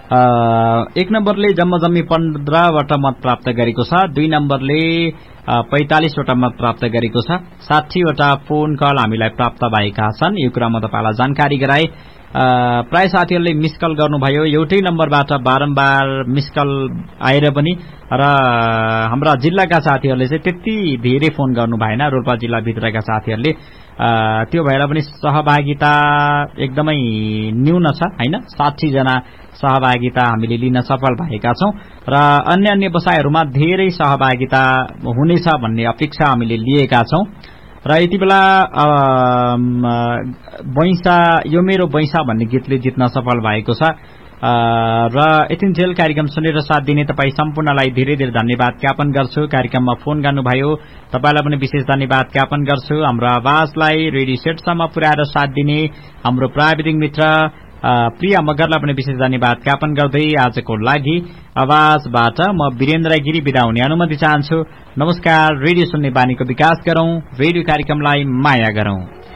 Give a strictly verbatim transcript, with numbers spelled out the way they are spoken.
एक नम्बरले जम्मजम्मी पन्ध्रवटा मत प्राप्त गरेको छ, दुई नम्बरले पैंतालिसवटा मत प्राप्त गरेको छ, साठीवटा फोन कल हामीलाई प्राप्त भएका छन्। यो कुरा म तपाईलाई जानकारी गराए। प्राय साथीहरूले मिस कल गर्नुभयो, एउटै नम्बरबाट बारम्बार मिस कल आएर पनि, र हाम्रा जिल्लाका साथीहरूले चाहिँ त्यति धेरै फोन गर्नु भएन। रोल्पा जिल्लाभित्रका साथीहरूले त्यो भएर पनि सहभागिता एकदमै न्यून छ हैन। साठी जना सहभागिता हामीले लिन सफल भएका छौं र अन्य अन्य बसाइहरूमा धेरै सहभागिता हुनेछ भन्ने अपेक्षा हामीले लिएका छौं। र यति बेला बैसा यो मेरो बैसा भन्ने गीतले जित्न सफल भएको छ। र यतिन्जेल कार्यक्रम सुनेर साथ दिने तपाईँ सम्पूर्णलाई धेरै धेरै धन्यवाद ज्ञापन गर्छु। कार्यक्रममा फोन गर्नुभयो तपाईलाई पनि विशेष धन्यवाद ज्ञापन गर्छु। हाम्रो आवाजलाई रेडियो सेटसम्म पुर्याएर साथ दिने हाम्रो प्राविधिक मित्र प्रिया मगरलाई पनि विशेष धन्यवाद ज्ञापन गर्दै आजको लागि आवाजबाट म वीरेन्द्र गिरी बिदा हुने अनुमति चाहन्छु। नमस्कार। रेडियो सुन्ने बानीको विकास गरौं, रेडियो कार्यक्रमलाई माया गरौं।